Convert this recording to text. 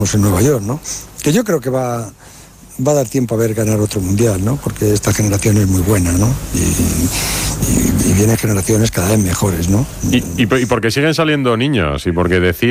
en Nueva York, ¿no? Que yo creo que va a dar tiempo a ver ganar otro mundial, ¿no? Porque esta generación es muy buena, ¿no? Y vienen generaciones cada vez mejores, ¿no? Y porque siguen saliendo niños y porque decía